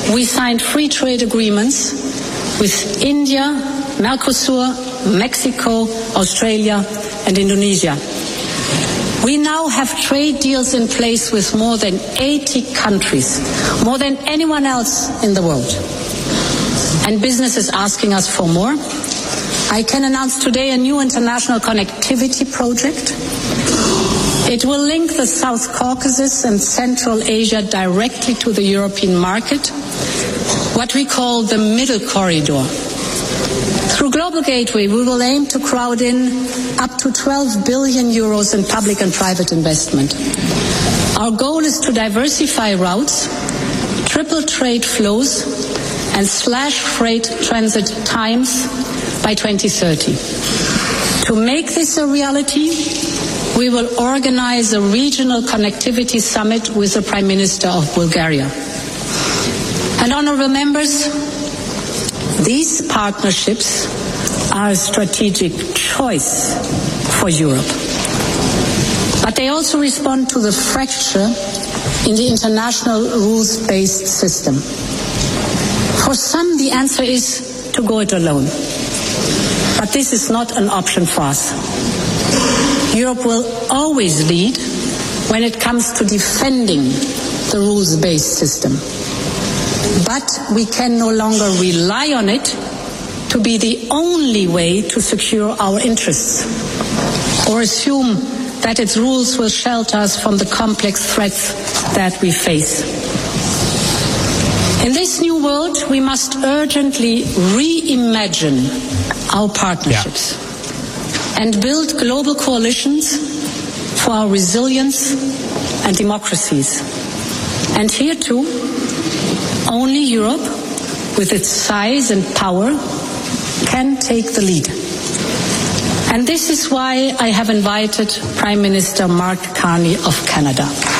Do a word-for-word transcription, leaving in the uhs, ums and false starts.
we signed free trade agreements with India, Mercosur, Mexico, Australia, and Indonesia. We now have trade deals in place with more than eighty countries, more than anyone else in the world. And business is asking us for more. I can announce today a new international connectivity project. It will link the South Caucasus and Central Asia directly to the European market, what we call the Middle Corridor. Through Global Gateway, we will aim to crowd in up to twelve billion euros in public and private investment. Our goal is to diversify routes, triple trade flows, and slash freight transit times by twenty thirty. To make this a reality, we will organize a regional connectivity summit with the Prime Minister of Bulgaria. And honorable members, these partnerships are a strategic choice for Europe. But they also respond to the fracture in the international rules-based system. For some, the answer is to go it alone. But this is not an option for us. Europe will always lead when it comes to defending the rules-based system. But we can no longer rely on it to be the only way to secure our interests, or assume that its rules will shelter us from the complex threats that we face. In this new world, we must urgently reimagine our partnerships yeah. and build global coalitions for our resilience and democracies. And here too, only Europe, with its size and power, can take the lead. And this is why I have invited Prime Minister Mark Carney of Canada.